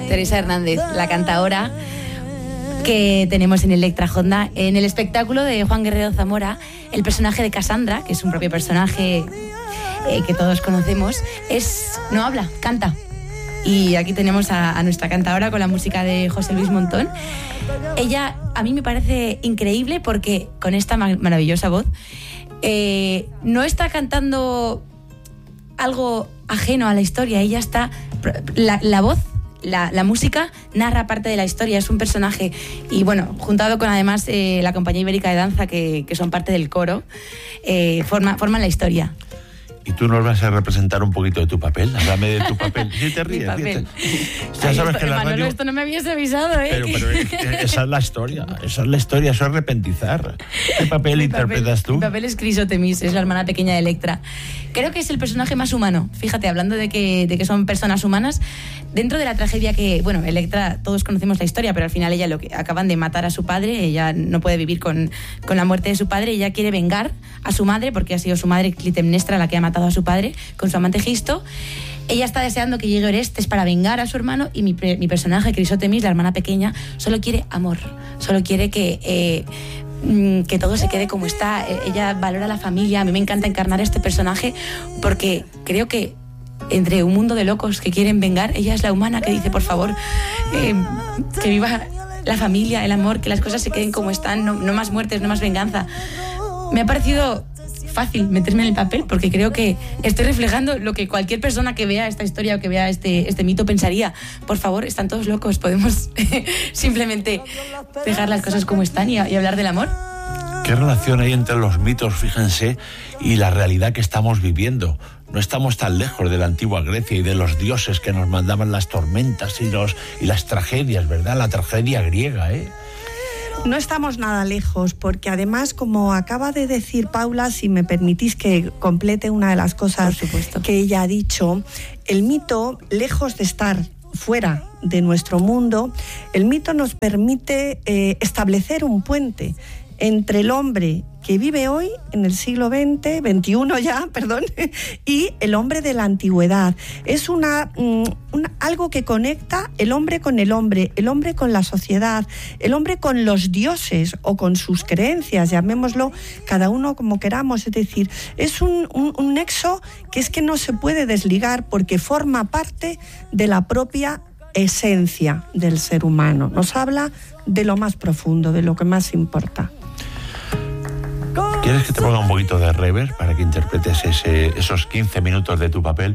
Teresa Hernández, la cantaora que tenemos en Electra Honda. En el espectáculo de Juan Guerrero Zamora, el personaje de Cassandra, que es un propio personaje que todos conocemos, no habla, canta. Y aquí tenemos a nuestra cantadora con la música de José Luis Montón. Ella a mí me parece increíble porque con esta maravillosa voz no está cantando algo ajeno a la historia. Ella está... La voz, la música narra parte de la historia, es un personaje. Y bueno, juntado con además la Compañía Ibérica de Danza, que son parte del coro, forman la historia. Y tú nos vas a representar un poquito de tu papel. Háblame de tu papel. Sí, te ríes. Ya sabes que la radio... esto no me habías avisado, ¿eh? Pero esa es la historia. Eso es repentizar. ¿Qué papel interpretas tú? Mi papel es Crisotemis, es la hermana pequeña de Electra. Creo que es el personaje más humano. Fíjate, hablando de que son personas humanas, dentro de la tragedia que... Bueno, Electra, todos conocemos la historia, pero al final ella acaban de matar a su padre. Ella no puede vivir con la muerte de su padre. Ella quiere vengar a su madre, porque ha sido su madre, Clitemnestra, la que ha matado a su padre con su amante Gisto. Ella está deseando que llegue Orestes para vengar a su hermano, y mi personaje, Crisotemis, la hermana pequeña, solo quiere amor, solo quiere que todo se quede como está. Ella valora la familia. A mí me encanta encarnar este personaje porque creo que entre un mundo de locos que quieren vengar, ella es la humana que dice, por favor, que viva la familia, el amor, que las cosas se queden como están, no más muertes, no más venganza. Me ha parecido fácil meterme en el papel porque creo que estoy reflejando lo que cualquier persona que vea esta historia o que vea este mito pensaría. Por favor, están todos locos, podemos simplemente dejar las cosas como están y hablar del amor. ¿Qué relación hay entre los mitos, fíjense, y la realidad que estamos viviendo? No estamos tan lejos de la antigua Grecia y de los dioses que nos mandaban las tormentas y las tragedias, ¿verdad? La tragedia griega, ¿eh? No estamos nada lejos, porque además, como acaba de decir Paula, si me permitís que complete una de las cosas que ella ha dicho, el mito, lejos de estar fuera de nuestro mundo, el mito nos permite establecer un puente entre el hombre que vive hoy, en el siglo XX, XXI ya, perdón, y el hombre de la antigüedad. Es algo que conecta el hombre con el hombre con la sociedad, el hombre con los dioses o con sus creencias, llamémoslo cada uno como queramos. Es decir, es un nexo que es que no se puede desligar porque forma parte de la propia esencia del ser humano. Nos habla de lo más profundo, de lo que más importa. ¿Quieres que te ponga un poquito de reverb para que interpretes esos 15 minutos de tu papel?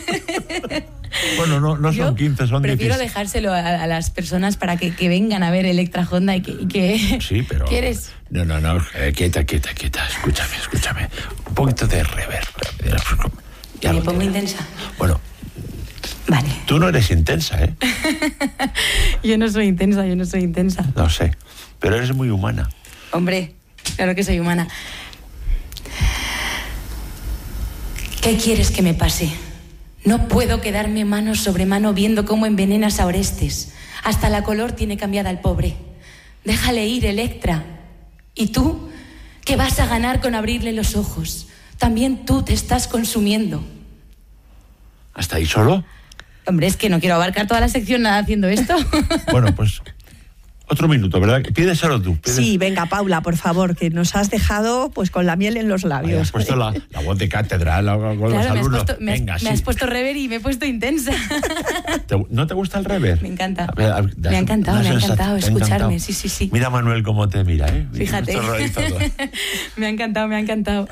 Bueno, no son 15, son 10. Prefiero dejárselo a las personas para que vengan a ver Electra Honda y que... Sí, pero... ¿Quieres? No, quieta. Escúchame. Un poquito de reverb. ¿Me pongo intensa? Bueno... Vale. Tú no eres intensa, ¿eh? Yo no soy intensa. No sé, pero eres muy humana. Hombre... Claro que soy humana. ¿Qué quieres que me pase? No puedo quedarme mano sobre mano viendo cómo envenenas a Orestes. Hasta la color tiene cambiada al pobre. Déjale ir, Electra. ¿Y tú? ¿Qué vas a ganar con abrirle los ojos? También tú te estás consumiendo. ¿Hasta ahí solo? Hombre, es que no quiero abarcar toda la sección nada haciendo esto. Bueno, pues... Otro minuto, ¿verdad? Pídeselo tú. Sí, venga, Paula, por favor, que nos has dejado pues con la miel en los labios. Has puesto la voz de cátedra con los alumnos. Me has puesto rever y me he puesto intensa. ¿No te gusta el rever? Me encanta. Me ha encantado escucharme. Sí. Mira Manuel cómo te mira, ¿eh? Fíjate. Me ha encantado.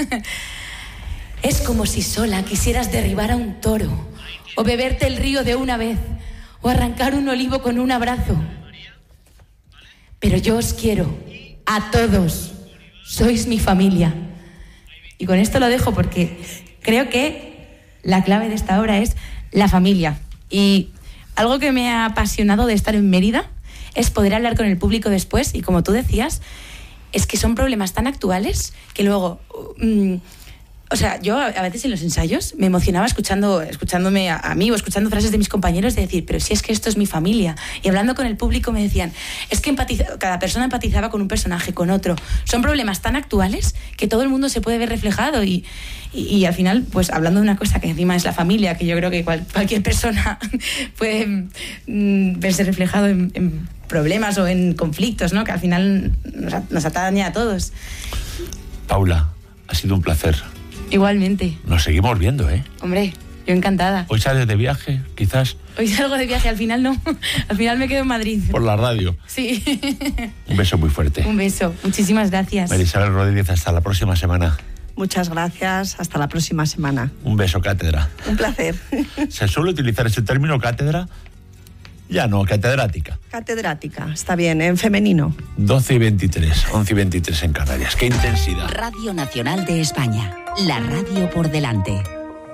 Es como si sola quisieras derribar a un toro, o beberte el río de una vez, o arrancar un olivo con un abrazo. Pero yo os quiero, a todos, sois mi familia. Y con esto lo dejo porque creo que la clave de esta obra es la familia. Y algo que me ha apasionado de estar en Mérida es poder hablar con el público después, y como tú decías, es que son problemas tan actuales que luego O sea, yo a veces en los ensayos me emocionaba escuchándome a mí o escuchando frases de mis compañeros de decir, pero si es que esto es mi familia. Y hablando con el público me decían, es que cada persona empatizaba con un personaje, con otro. Son problemas tan actuales que todo el mundo se puede ver reflejado y al final, pues hablando de una cosa que encima es la familia, que yo creo que cualquier persona puede verse reflejado en problemas o en conflictos, ¿no? Que al final nos atañe a todos. Paula, ha sido un placer. Igualmente. Nos seguimos viendo, ¿eh? Hombre, yo encantada. ¿Hoy sales de viaje, quizás? Hoy salgo de viaje, al final no. Al final me quedo en Madrid. Por la radio. Sí. Un beso muy fuerte. Un beso. Muchísimas gracias. María Isabel Rodríguez, hasta la próxima semana. Muchas gracias. Hasta la próxima semana. Un beso, cátedra. Un placer. ¿Se suele utilizar ese término, cátedra? Ya no, catedrática. Catedrática, está bien, en femenino. 12:23, 11:23 en Canarias. ¡Qué intensidad! Radio Nacional de España, la radio por delante.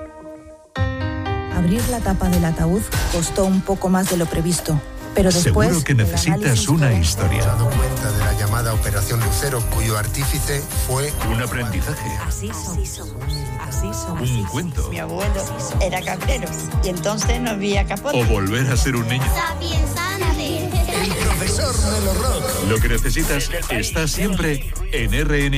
Abrir la tapa del ataúd costó un poco más de lo previsto, pero después... Seguro que necesitas una historia. He dado cuenta de la llamada Operación Lucero, cuyo artífice fue... Un aprendizaje. Así somos. Un cuento. Mi abuelo era cabrero y entonces no había capote. O volver a ser un niño. El profesor Melo Rock. Lo que necesitas está siempre en RN.